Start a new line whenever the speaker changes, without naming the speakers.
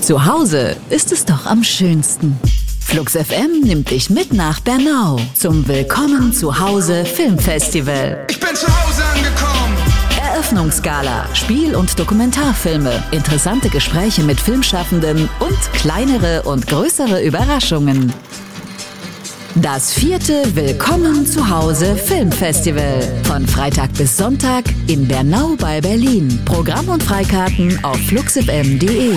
Zu Hause ist es doch am schönsten. Flux FM nimmt dich mit nach Bernau zum Willkommen zu Hause Filmfestival.
Ich bin zu Hause angekommen.
Eröffnungsgala, Spiel- und Dokumentarfilme, interessante Gespräche mit Filmschaffenden und kleinere und größere Überraschungen. Das 4. Willkommen zu Hause Filmfestival. Von Freitag bis Sonntag in Bernau bei Berlin. Programm und Freikarten auf fluxfm.de.